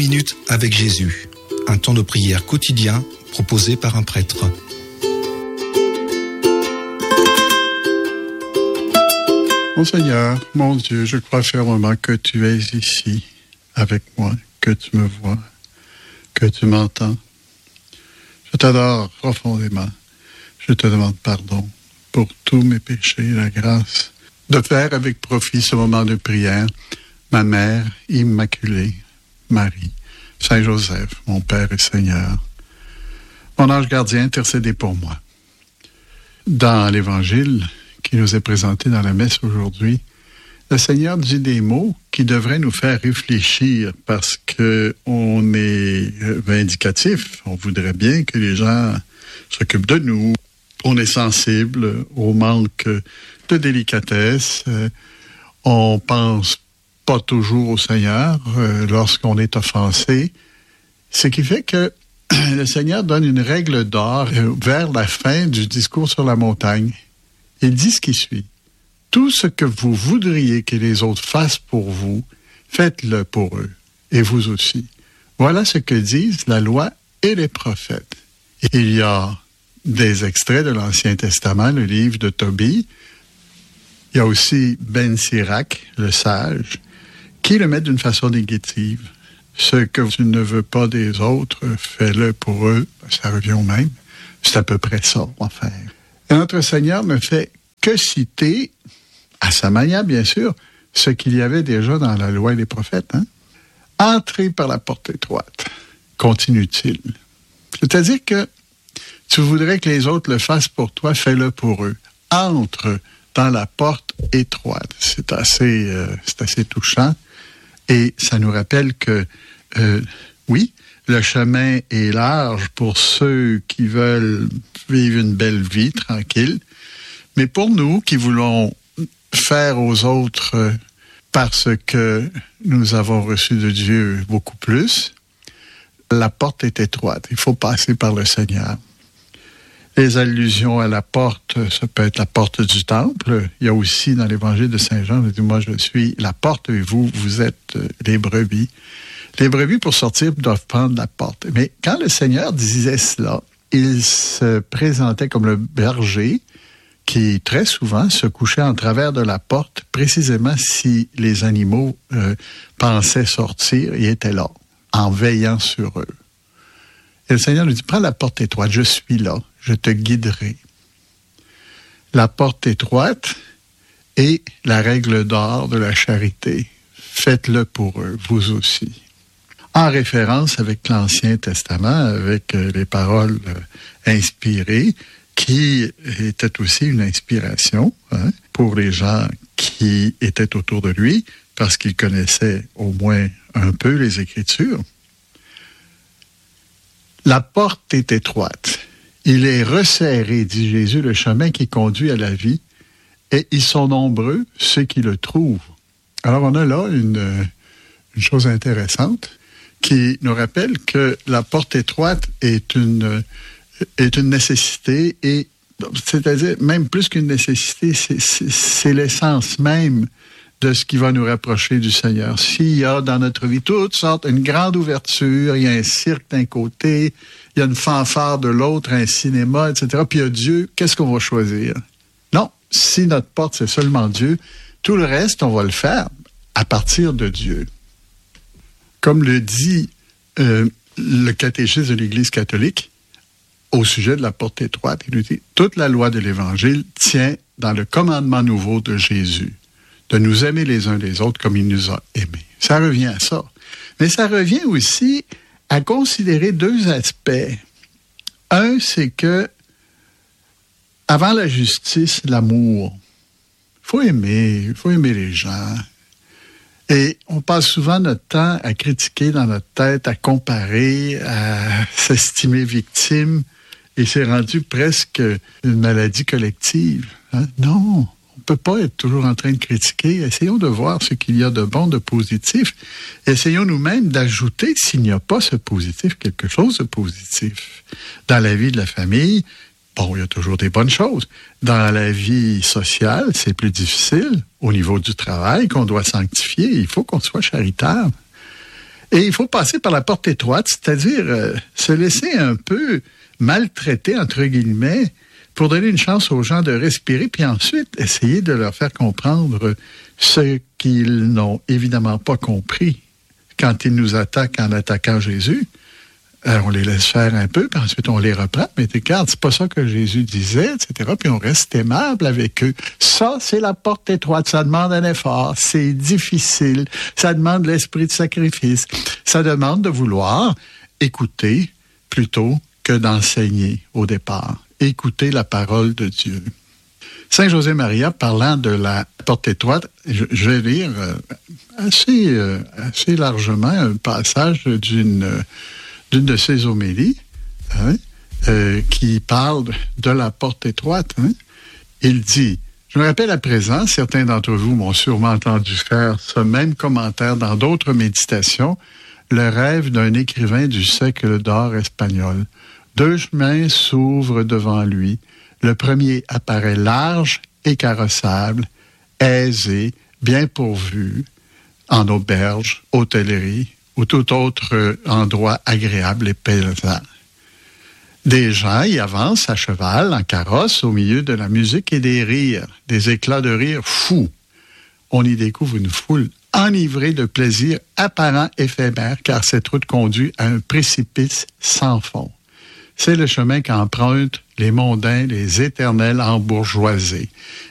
minutes avec Jésus, un temps de prière quotidien proposé par un prêtre. Mon Seigneur, mon Dieu, je crois fermement que tu es ici avec moi, que tu me vois, que tu m'entends. Je t'adore profondément. Je te demande pardon pour tous mes péchés, la grâce de faire avec profit ce moment de prière. Ma mère immaculée, Marie, Saint Joseph, mon Père et Seigneur, mon ange gardien, intercédez pour moi. Dans l'Évangile qui nous est présenté dans la messe aujourd'hui, le Seigneur dit des mots qui devraient nous faire réfléchir parce qu'on est vindicatif. On voudrait bien que les gens s'occupent de nous. On est sensible au manque de délicatesse. On pense pas toujours au Seigneur lorsqu'on est offensé. Ce qui fait que le Seigneur donne une règle d'or vers la fin du discours sur la montagne. Il dit ce qui suit. Tout ce que vous voudriez que les autres fassent pour vous, faites-le pour eux, et vous aussi. Voilà ce que disent la loi et les prophètes. Il y a des extraits de l'Ancien Testament, le livre de Tobie. Il y a aussi Ben Sirac, le sage, qui le met d'une façon négative. Ce que tu ne veux pas des autres, fais-le pour eux. Ça revient au même. C'est à peu près ça, on va faire. Et notre Seigneur ne fait que citer, à sa manière bien sûr, ce qu'il y avait déjà dans la loi et les prophètes. Entrez par la porte étroite, continue-t-il. C'est-à-dire que tu voudrais que les autres le fassent pour toi, fais-le pour eux. Entre dans la porte étroite. C'est assez touchant. Et ça nous rappelle que, oui, le chemin est large pour ceux qui veulent vivre une belle vie tranquille. Mais pour nous qui voulons faire aux autres parce que nous avons reçu de Dieu beaucoup plus, la porte est étroite. Il faut passer par le Seigneur. Les allusions à la porte, ça peut être la porte du temple. Il y a aussi dans l'Évangile de Saint Jean, il dit, moi je suis la porte et vous êtes les brebis. Les brebis, pour sortir, doivent prendre la porte. Mais quand le Seigneur disait cela, il se présentait comme le berger qui, très souvent, se couchait en travers de la porte, précisément si les animaux pensaient sortir, il était là, en veillant sur eux. Et le Seigneur nous dit, prends la porte étroite, je suis là, je te guiderai. La porte étroite est la règle d'or de la charité. Faites-le pour eux, vous aussi. En référence avec l'Ancien Testament, avec les paroles inspirées, qui étaient aussi une inspiration pour les gens qui étaient autour de lui, parce qu'ils connaissaient au moins un peu les Écritures. La porte est étroite. Il est resserré, dit Jésus, le chemin qui conduit à la vie, et ils sont nombreux ceux qui le trouvent. Alors on a là une chose intéressante qui nous rappelle que la porte étroite est une nécessité, et c'est-à-dire même plus qu'une nécessité, c'est l'essence même de ce qui va nous rapprocher du Seigneur. S'il y a dans notre vie toutes sortes, une grande ouverture, il y a un cirque d'un côté, il y a une fanfare de l'autre, un cinéma, etc., puis il y a Dieu, qu'est-ce qu'on va choisir? Non, si notre porte, c'est seulement Dieu, tout le reste, on va le faire à partir de Dieu. Comme le dit le catéchisme de l'Église catholique au sujet de la porte étroite, il nous dit « Toute la loi de l'Évangile tient dans le commandement nouveau de Jésus, de nous aimer les uns les autres comme il nous a aimés. » Ça revient à ça. Mais ça revient aussi à considérer deux aspects. Un, c'est que avant la justice, l'amour. Il faut aimer les gens. Et on passe souvent notre temps à critiquer dans notre tête, à comparer, à s'estimer victime, et c'est rendu presque une maladie collective. Non, on ne peut pas être toujours en train de critiquer. Essayons de voir ce qu'il y a de bon, de positif. Essayons nous-mêmes d'ajouter, s'il n'y a pas ce positif, quelque chose de positif. Dans la vie de la famille, bon, il y a toujours des bonnes choses. Dans la vie sociale, c'est plus difficile. Au niveau du travail qu'on doit sanctifier, il faut qu'on soit charitable. Et il faut passer par la porte étroite, c'est-à-dire se laisser un peu maltraiter, entre guillemets, pour donner une chance aux gens de respirer, puis ensuite essayer de leur faire comprendre ce qu'ils n'ont évidemment pas compris quand ils nous attaquent en attaquant Jésus. On les laisse faire un peu, puis ensuite on les reprend. Mais regarde, c'est pas ça que Jésus disait, etc. Puis on reste aimable avec eux. Ça, c'est la porte étroite. Ça demande un effort. C'est difficile. Ça demande l'esprit de sacrifice. Ça demande de vouloir écouter plutôt que d'enseigner au départ. Écouter la parole de Dieu. Saint José Maria, parlant de la porte étroite, je vais lire assez largement un passage d'une de ses homélies, qui parle de la porte étroite. Il dit, je me rappelle à présent, certains d'entre vous m'ont sûrement entendu faire ce même commentaire dans d'autres méditations, le rêve d'un écrivain du siècle d'or espagnol. 2 chemins s'ouvrent devant lui. Le premier apparaît large et carrossable, aisé, bien pourvu, en auberge, hôtellerie, ou tout autre endroit agréable et plaisant. Des gens y avancent à cheval, en carrosse, au milieu de la musique et des rires, des éclats de rire fous. On y découvre une foule enivrée de plaisir apparent éphémère, car cette route conduit à un précipice sans fond. C'est le chemin qu'empruntent les mondains, les éternels embourgeoisés.